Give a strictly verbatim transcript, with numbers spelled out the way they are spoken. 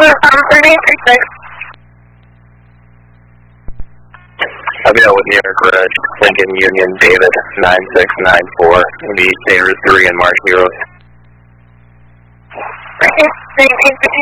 um, thirty-eight thirty-six. I'll be out with New York Red, Lincoln Union, David, nine six nine four, the Taylor three and Marsh Heroes. nineteen